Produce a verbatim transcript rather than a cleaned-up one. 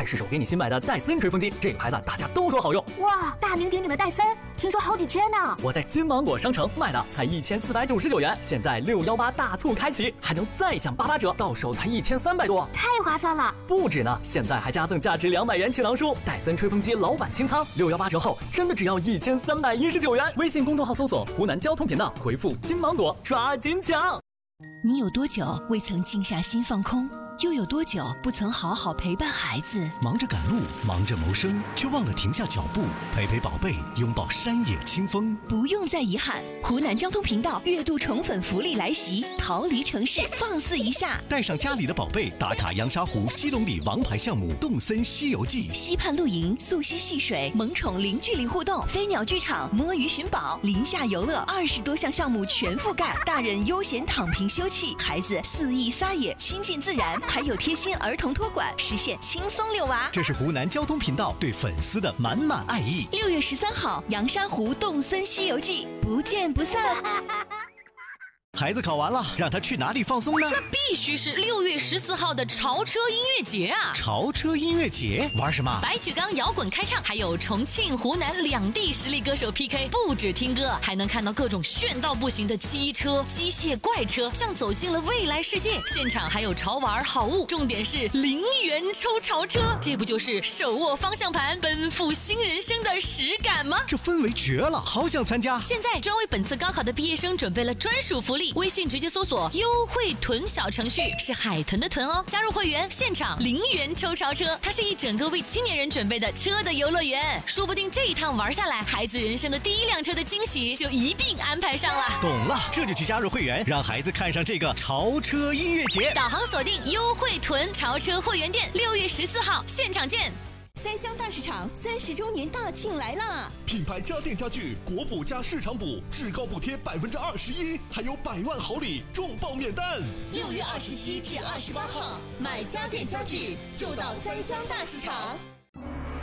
看试手给你新买的戴森吹风机，这个牌子大家都说好用。 哇，大名鼎鼎的戴森，听说好几千呢。 我在金芒果商城卖的才一千四百九十九元，现在六幺八大促开启，还能再享八八折，到手才一千三百多， 太划算了。 不止呢，现在还加赠价值两百元启囊书，戴森吹风机老板清仓，六幺八折后真的只要一千三百一十九元。微信公众号搜索湖南交通频道，回复金芒果，抓紧抢。 你有多久未曾静下心放空？又有多久不曾好好陪伴孩子？ 忙着赶路，忙着谋生，却忘了停下脚步，陪陪宝贝，拥抱山野清风。 不用再遗憾，湖南交通频道月度宠粉福利来袭，逃离城市，放肆一下！ 带上家里的宝贝，打卡阳沙湖西龙里王牌项目《动森西游记》， 溪畔露营，溯溪戏水，萌宠零距离互动，飞鸟剧场，摸鱼寻宝，林下游乐，二十多项项目全覆盖。大人悠闲躺平休憩，孩子肆意撒野，亲近自然。还有贴心儿童托管，实现轻松遛娃。 这是湖南交通频道对粉丝的满满爱意。 六月十三号，阳沙湖动森西游记，不见不散。 孩子考完了，让他去哪里放松呢？ 那必须是六月十四号的潮车音乐节啊！ 潮车音乐节玩什么？ 白举纲摇滚开唱，还有重庆、湖南两地实力歌手 P K， 不止听歌，还能看到各种炫到不行的机车、机械怪车，像走进了未来世界。现场还有潮玩好物，重点是零元抽潮车，这不就是手握方向盘奔赴新人生的实感吗？ 这氛围绝了，好想参加！ 现在专为本次高考的毕业生准备了专属福利。微信直接搜索优惠囤小程序，是海豚的豚哦，加入会员现场零元抽潮车，它是一整个为青年人准备的车的游乐园，说不定这一趟玩下来，孩子人生的第一辆车的惊喜就一并安排上了。 懂了，这就去加入会员，让孩子看上这个潮车音乐节。 导航锁定优惠囤潮车会员店，六月十四号现场见。 三湘大市场三十周年大庆来啦！ 品牌家电家具国补加市场补，至高补贴百分之二十一，还有百万好礼重磅免单。 六月二十七至二十八号，买家电家具就到三湘大市场。